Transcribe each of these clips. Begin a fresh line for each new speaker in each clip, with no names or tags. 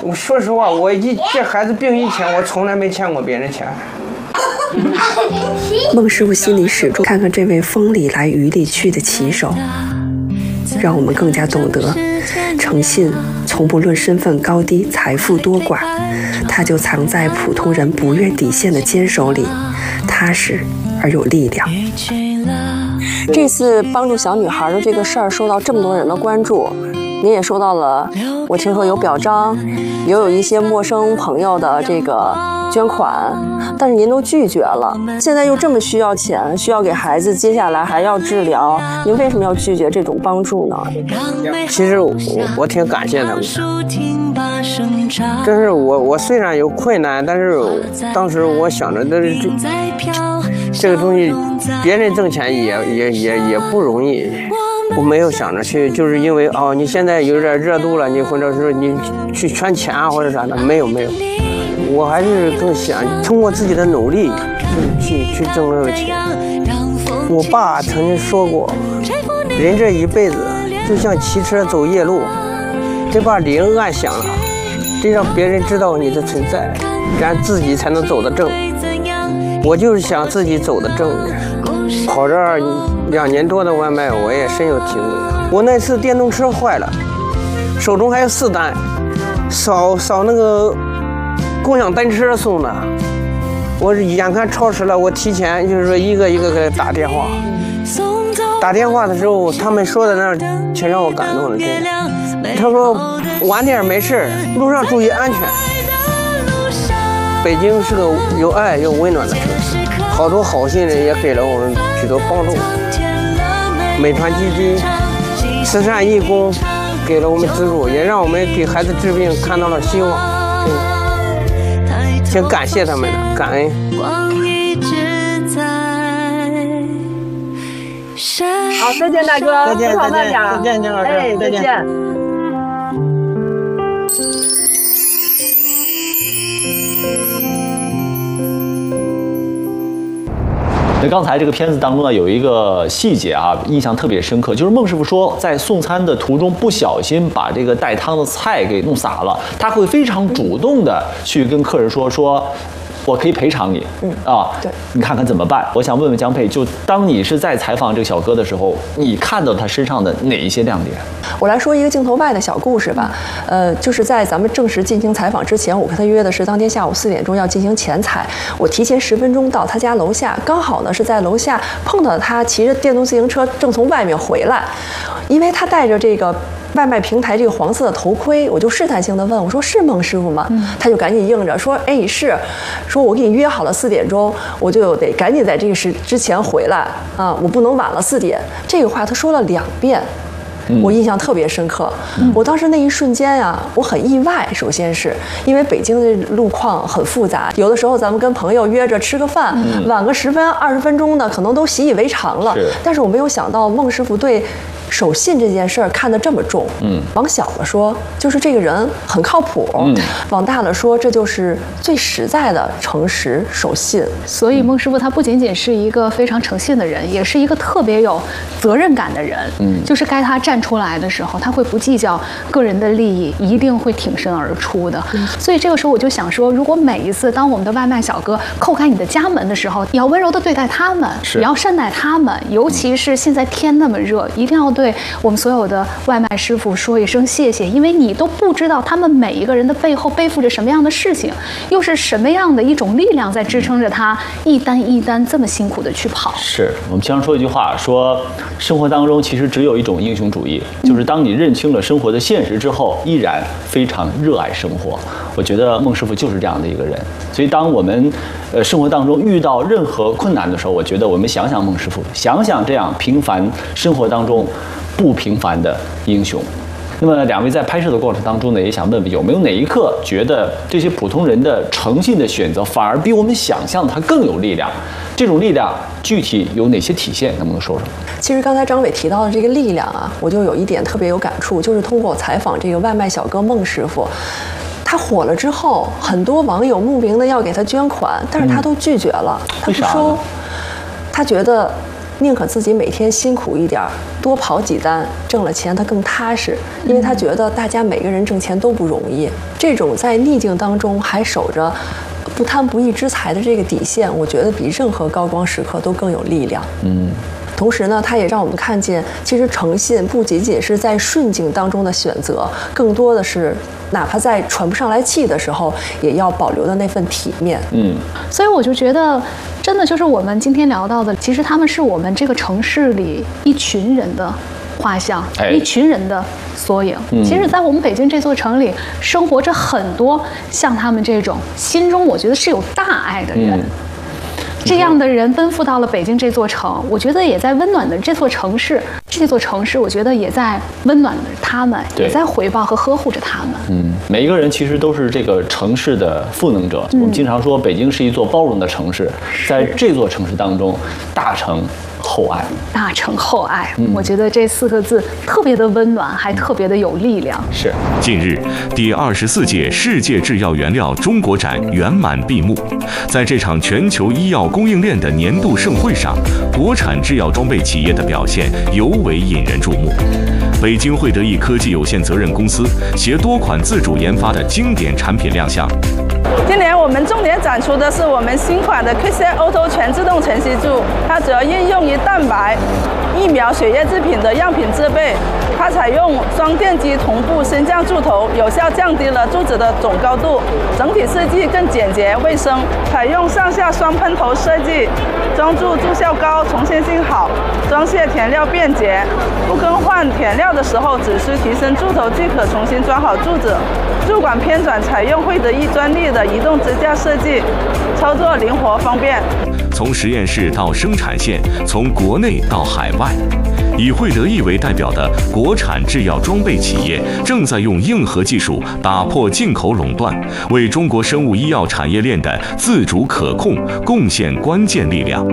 我说实话，这孩子病以前，我从来没欠过别人钱。
孟师傅心里始终看看这位风里来雨里去的棋手，让我们更加懂得，诚信从不论身份高低、财富多寡，它就藏在普通人不越底线的坚守里，踏实而有力量。这次帮助小女孩的这个事儿受到这么多人的关注，您也收到了，我听说有表彰，也有一些陌生朋友的这个捐款，但是您都拒绝了。现在又这么需要钱，需要给孩子接下来还要治疗，您为什么要拒绝这种帮助呢？
其实我挺感谢他们的，真是我虽然有困难，但是当时我想着的这个东西，别人挣钱也不容易。我没有想着去，就是因为你现在有点热度了，你或者是你去圈钱啊或者啥的，没有，我还是更想通过自己的努力去挣这个钱。我爸曾经说过，人这一辈子就像骑车走夜路，得把铃按响了，得让别人知道你的存在，然后自己才能走得正。我就是想自己走得正，跑这2年多的外卖，我也深有体会。我那次电动车坏了，手中还有4单，扫那个共享单车送的。我眼看超时了，我提前就是说一个一个给他打电话。打电话的时候，他们说的那挺让我感动的，真的。他说晚点没事，路上注意安全。北京是个有爱又温暖的城市，好多好心人也给了我们许多帮助。美团基金、慈善义工给了我们资助，也让我们给孩子治病看到了希望。挺感谢他们的，感恩。
好，再见大哥，
再见，
路跑慢点。
再见，金老师，
哎，再见。
那刚才这个片子当中呢，有一个细节啊，印象特别深刻，就是孟师傅说，在送餐的途中不小心把这个带汤的菜给弄洒了，他会非常主动的去跟客人说。我可以赔偿你，对，你看看怎么办？我想问问江佩，就当你是在采访这个小哥的时候，你看到他身上的哪一些亮点？
我来说一个镜头外的小故事吧。就是在咱们正式进行采访之前，我跟他约的是当天下午4点钟要进行前采，我提前10分钟到他家楼下，刚好呢是在楼下碰到他骑着电动自行车正从外面回来，因为他带着这个外卖平台这个黄色的头盔，我就试探性的问我说是孟师傅吗？他就赶紧应着说哎是，说我给你约好了4点钟，我就得赶紧在这个时之前回来啊，我不能晚了4点。这个话他说了2遍。我印象特别深刻，我当时那一瞬间呀，我很意外。首先是因为北京的路况很复杂，有的时候咱们跟朋友约着吃个饭，晚个10分20分钟的，可能都习以为常了。但是我没有想到孟师傅对守信这件事儿看得这么重。往小了说，就是这个人很靠谱；往大了说，这就是最实在的诚实守信。
所以孟师傅他不仅仅是一个非常诚信的人，也是一个特别有责任感的人。就是该他站出来的时候，他会不计较个人的利益，一定会挺身而出的。所以这个时候我就想说，如果每一次当我们的外卖小哥叩开你的家门的时候，也要温柔地对待他们，也要善待他们。尤其是现在天那么热，一定要对我们所有的外卖师傅说一声谢谢，因为你都不知道他们每一个人的背后背负着什么样的事情，又是什么样的一种力量在支撑着他一单一单这么辛苦的去跑。
是我们经常说一句话，说生活当中其实只有一种英雄主义，就是当你认清了生活的现实之后，依然非常热爱生活。我觉得孟师傅就是这样的一个人。所以当我们生活当中遇到任何困难的时候，我觉得我们想想孟师傅，想想这样平凡生活当中不平凡的英雄。那么2位在拍摄的过程当中呢，也想问问有没有哪一刻觉得这些普通人的诚信的选择反而比我们想象的它更有力量？这种力量具体有哪些体现？能不能说说？
其实刚才张伟提到的这个力量啊，我就有一点特别有感触，就是通过采访这个外卖小哥孟师傅。他火了之后，很多网友慕名的要给他捐款，但是他都拒绝了。他不收，他觉得宁可自己每天辛苦一点，多跑几单，挣了钱他更踏实，因为他觉得大家每个人挣钱都不容易。这种在逆境当中还守着不贪不义之财的这个底线，我觉得比任何高光时刻都更有力量。同时呢，它也让我们看见，其实诚信不仅仅是在顺境当中的选择，更多的是哪怕在喘不上来气的时候，也要保留的那份体面。
所以我就觉得，真的就是我们今天聊到的，其实他们是我们这个城市里一群人的画像，一群人的缩影。其实，在我们北京这座城里，生活着很多像他们这种心中我觉得是有大爱的人。这样的人奔赴到了北京这座城，我觉得也在温暖的这座城市。这座城市，我觉得也在温暖着他们，也在回报和呵护着他们。
每一个人其实都是这个城市的赋能者。我们经常说，北京是一座包容的城市，在这座城市当中，大城厚爱，
大城厚爱，我觉得这4个字特别的温暖，还特别的有力量。
是。
近日，第24届世界制药原料中国展圆满闭幕。在这场全球医药供应链的年度盛会上，国产制药装备企业的表现尤为引人注目。北京汇德益科技有限责任公司携多款自主研发的经典产品亮相。
今年我们重点展出的是我们新款的 QC Auto 全自动晨曦柱，它主要应用于蛋白、疫苗、血液制品的样品制备。它采用双电机同步升降柱头，有效降低了柱子的总高度，整体设计更简洁卫生。采用上下双喷头设计，装柱柱效高，重现性好，装卸填料便捷。不更换填料的时候，只需提升柱头即可重新装好柱子。柱管偏转采用汇德益专利的移动支架设计，操作灵活方便。
从实验室到生产线，从国内到海外，以汇德益为代表的国产制药装备企业正在用硬核技术打破进口垄断，为中国生物医药产业链的自主可控贡献关键力量。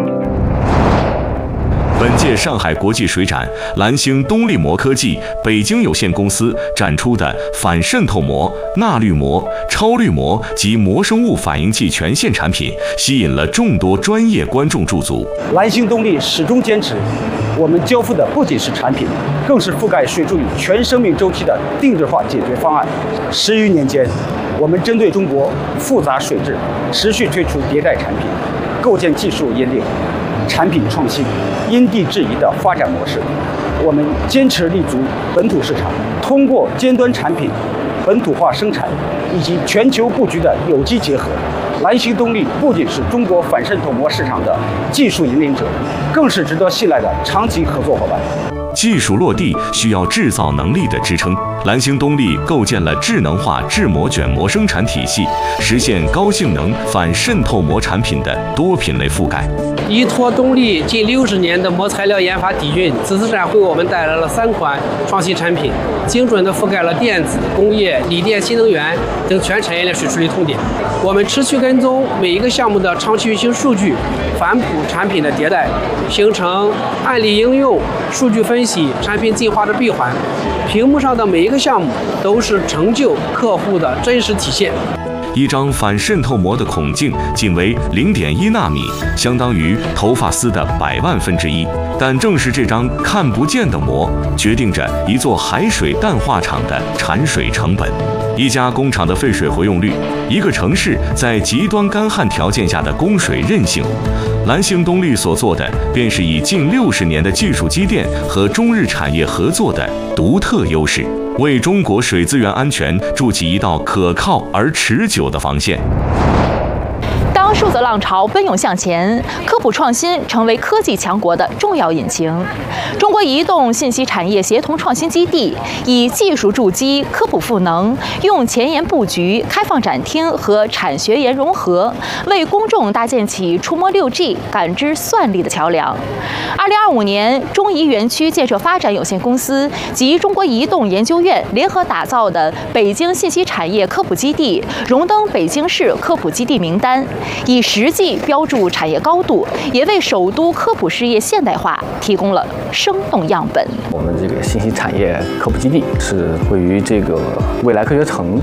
本届上海国际水展，蓝星东力膜科技北京有限公司展出的反渗透膜、钠滤膜、超滤膜及膜生物反应剂全线产品，吸引了众多专业观众驻足。
蓝星动力始终坚持，我们交付的不仅是产品，更是覆盖水助理全生命周期的定制化解决方案。10余年间，我们针对中国复杂水质，持续推出迭代产品，构建技术引领、产品创新、因地制宜的发展模式。我们坚持立足本土市场，通过尖端产品本土化生产以及全球布局的有机结合，蓝星动力不仅是中国反渗透膜市场的技术引领者，更是值得信赖的长期合作伙伴。
技术落地需要制造能力的支撑，蓝星动力构建了智能化制膜卷膜生产体系，实现高性能反渗透膜产品的多品类覆盖。
依托动力近60年的膜材料研发底蕴，此次展会我们带来了3款创新产品，精准地覆盖了电子、工业、锂电、新能源等全产业链水处理痛点。我们持续跟踪每一个项目的长期运行数据，反哺产品的迭代，形成案例应用、数据分析、产品进化的闭环。屏幕上的每一个项目都是成就客户的真实体现。
一张反渗透膜的孔径仅为0.1纳米，相当于头发丝的100万分之1。但正是这张看不见的膜，决定着一座海水淡化厂的产水成本，一家工厂的废水回用率，一个城市在极端干旱条件下的供水韧性。蓝星动力所做的，便是以近60年的技术积淀和中日产业合作的独特优势，为中国水资源安全筑起一道可靠而持久的防线。
当数字浪潮奔涌向前，科普创新成为科技强国的重要引擎。中国移动信息产业协同创新基地以技术筑基、科普赋能，用前沿布局、开放展厅和产学研融合，为公众搭建起触摸6G、感知算力的桥梁。2025年，中移园区建设发展有限公司及中国移动研究院联合打造的北京信息产业科普基地荣登北京市科普基地名单，以实际标注产业高度，也为首都科普事业现代化提供了生动样本。
我们这个信息产业科普基地是位于这个未来科学城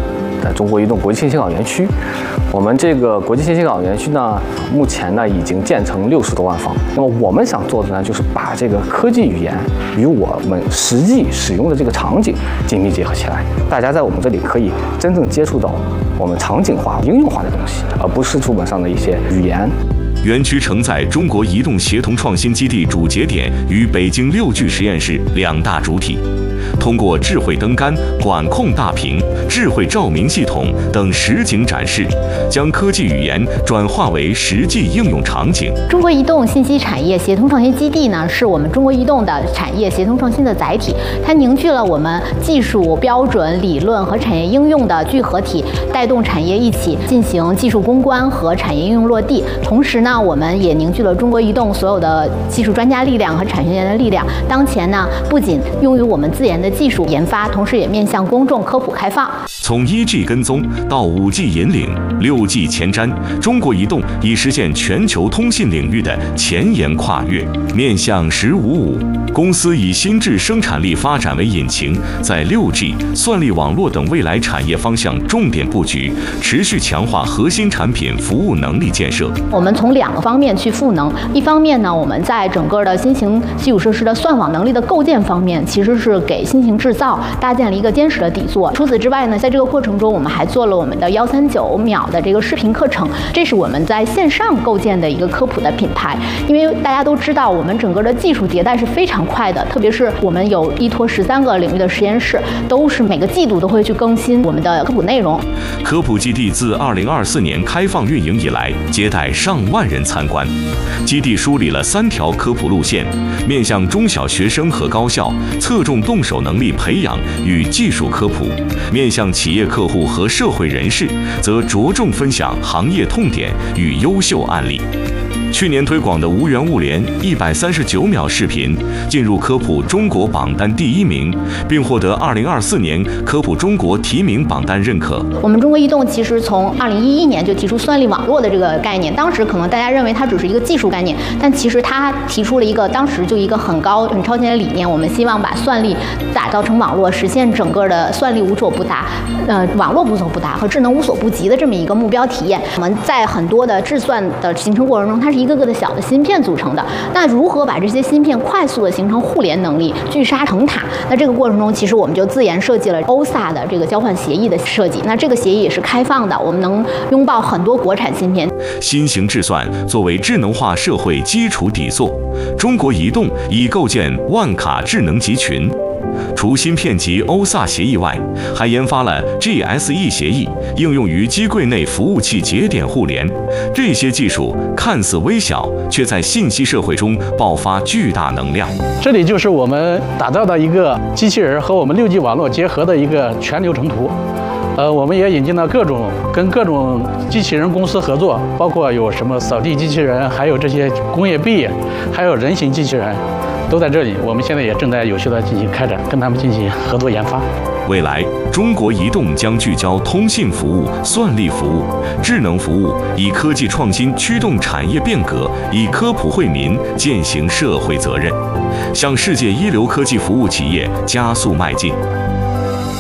的中国移动国际信息港园区。我们这个国际信息港园区呢，目前呢已经建成60多万方。那么我们想做的呢，就是把这个科技语言与我们实际使用的这个场景紧密结合起来。大家在我们这里可以真正接触到我们场景化、应用化的东西，而不是书本上的一些语言。
园区承载中国移动协同创新基地主节点与北京6G实验室2大主体，通过智慧灯杆、管控大屏、智慧照明系统等实景展示，将科技语言转化为实际应用场景。
中国移动信息产业协同创新基地呢，是我们中国移动的产业协同创新的载体，它凝聚了我们技术标准、理论和产业应用的聚合体，带动产业一起进行技术攻关和产业应用落地。同时呢，我们也凝聚了中国移动所有的技术专家力量和产学研的力量。当前呢，不仅用于我们自研的技术研发，同时也面向公众科普开放。
从1G 跟踪到5G 引领、6G 前瞻，中国移动已实现全球通信领域的前沿跨越。面向“1055”，公司以新质生产力发展为引擎，在6G、算力网络等未来产业方向重点布局，持续强化核心产品服务能力建设。
我们从2个方面去赋能，一方面呢，我们在整个的新型基础设施的算网能力的构建方面，其实是给新型制造搭建了一个坚实的底座。除此之外呢，在这个过程中，我们还做了我们的139秒的这个视频课程，这是我们在线上构建的一个科普的品牌。因为大家都知道，我们整个的技术迭代是非常快的，特别是我们有依托13个领域的实验室，都是每个季度都会去更新我们的科普内容。
科普基地自2024年开放运营以来，接待上万人参观。基地梳理了3条科普路线，面向中小学生和高校，侧重动手能力培养与技术科普；面向企业客户和社会人士，则着重分享行业痛点与优秀案例。去年推广的无缘物联139秒视频进入科普中国榜单第1名，并获得2024年科普中国提名榜单认可。
我们中国移动其实从2011年就提出算力网络的这个概念，当时可能大家认为它只是一个技术概念，但其实它提出了一个当时就一个很高很超前的理念，我们希望把算力打造成网络，实现整个的算力无所不达，网络无所不达和智能无所不及的这么一个目标体验。我们在很多的制算的形成过程中，它是一个个的小的芯片组成的。那如何把这些芯片快速的形成互联能力，聚沙成塔？那这个过程中，其实我们就自研设计了 OSA 的这个交换协议的设计。那这个协议也是开放的，我们能拥抱很多国产芯片。
新型制算作为智能化社会基础底座，中国移动已构建万卡智能集群。除芯片级 OSA 协议外，还研发了 GSE 协议，应用于机柜内服务器节点互联。这些技术看似微小，却在信息社会中爆发巨大能量。
这里就是我们打造的一个机器人和我们6G 网络结合的一个全流程图。我们也引进了跟各种机器人公司合作，包括有什么扫地机器人，还有这些工业臂，还有人形机器人，都在这里。我们现在也正在有序地进行开展，跟他们进行合作研发。
未来，中国移动将聚焦通信服务、算力服务、智能服务，以科技创新驱动产业变革，以科普惠民，践行社会责任，向世界一流科技服务企业加速迈进。